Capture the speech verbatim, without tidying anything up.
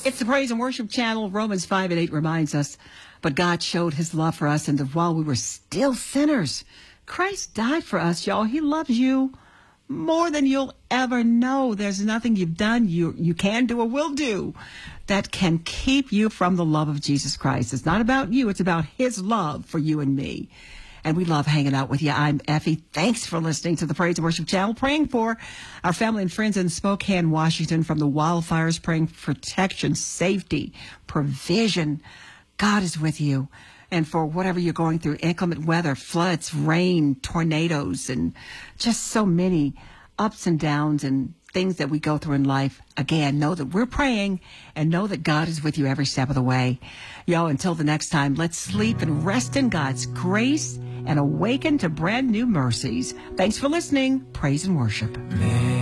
It's the Praise and Worship Channel. Romans five and eight reminds us, but God showed his love for us, and that while we were still sinners, Christ died for us, y'all. He loves you more than you'll ever know. There's nothing you've done, you you can do or will do that can keep you from the love of Jesus Christ. It's not about you. It's about his love for you and me. And we love hanging out with you. I'm Effie. Thanks for listening to the Praise and Worship Channel. Praying for our family and friends in Spokane, Washington, from the wildfires. Praying for protection, safety, provision. God is with you. And for whatever you're going through, inclement weather, floods, rain, tornadoes, and just so many ups and downs and things that we go through in life. Again, know that we're praying and know that God is with you every step of the way. Yo, until the next time, let's sleep and rest in God's grace and awaken to brand new mercies. Thanks for listening. Praise and worship.